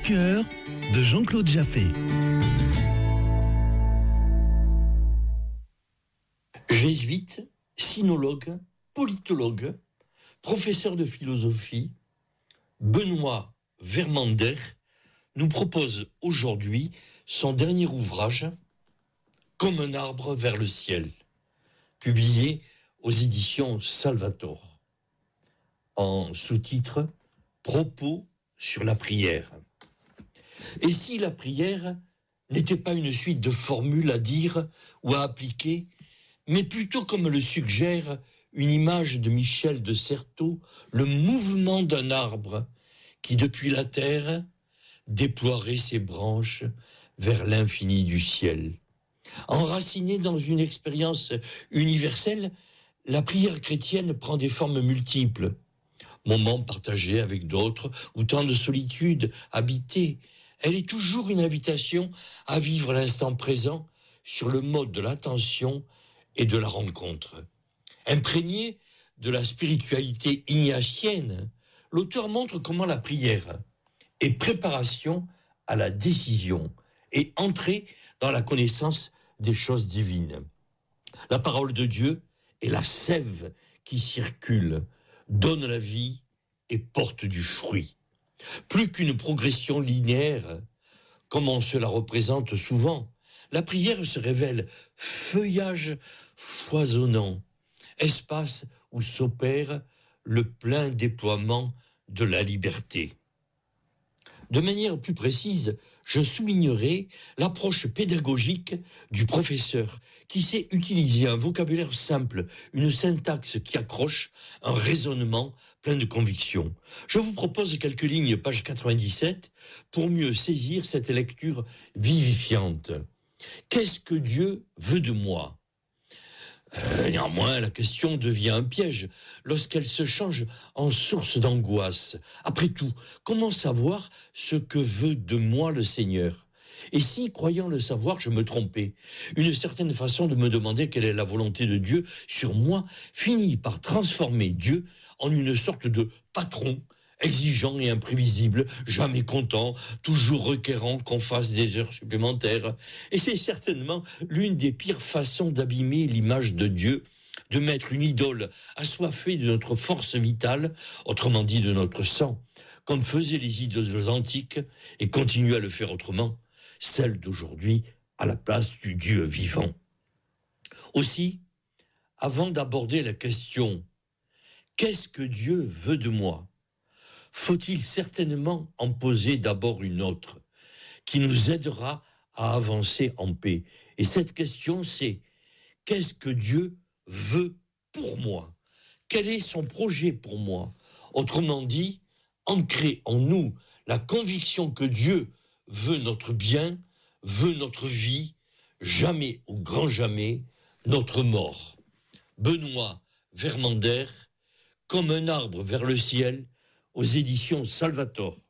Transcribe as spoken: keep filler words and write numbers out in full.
cœur de Jean-Claude Jaffé. Jésuite, sinologue, politologue, professeur de philosophie, Benoît Vermander nous propose aujourd'hui son dernier ouvrage, Comme un arbre vers le ciel, publié aux éditions Salvator, en sous-titre Propos sur la prière. Et si la prière n'était pas une suite de formules à dire ou à appliquer, mais plutôt, comme le suggère une image de Michel de Certeau, le mouvement d'un arbre qui, depuis la terre, déploierait ses branches vers l'infini du ciel. Enracinée dans une expérience universelle, la prière chrétienne prend des formes multiples. Moments partagés avec d'autres ou temps de solitude habité, elle est toujours une invitation à vivre l'instant présent sur le mode de l'attention et de la rencontre. Imprégné de la spiritualité ignatienne, l'auteur montre comment la prière est préparation à la décision et entrée dans la connaissance des choses divines. La parole de Dieu est la sève qui circule, donne la vie et porte du fruit. Plus qu'une progression linéaire, comme on se la représente souvent, la prière se révèle feuillage foisonnant, espace où s'opère le plein déploiement de la liberté. De manière plus précise, je soulignerai l'approche pédagogique du professeur qui sait utiliser un vocabulaire simple, une syntaxe qui accroche, un raisonnement plein de conviction. Je vous propose quelques lignes, page quatre-vingt-dix-sept, pour mieux saisir cette lecture vivifiante. Qu'est-ce que Dieu veut de moi ? Euh, néanmoins, la question devient un piège lorsqu'elle se change en source d'angoisse. Après tout, comment savoir ce que veut de moi le Seigneur ? Et si, croyant le savoir, je me trompais, une certaine façon de me demander quelle est la volonté de Dieu sur moi finit par transformer Dieu en une sorte de patron, exigeant et imprévisible, jamais content, toujours requérant qu'on fasse des heures supplémentaires. Et c'est certainement l'une des pires façons d'abîmer l'image de Dieu, de mettre une idole assoiffée de notre force vitale, autrement dit de notre sang, comme faisaient les idoles antiques, et continuent à le faire autrement, celle d'aujourd'hui à la place du Dieu vivant. Aussi, avant d'aborder la question « Qu'est-ce que Dieu veut de moi ?» faut-il certainement en poser d'abord une autre, qui nous aidera à avancer en paix. Et cette question, c'est « Qu'est-ce que Dieu veut pour moi ? Quel est son projet pour moi ?» Autrement dit, ancrer en nous la conviction que Dieu veut notre bien, veut notre vie, jamais au grand jamais, notre mort. Benoît Vermander, Comme un arbre vers le ciel, aux éditions Salvator.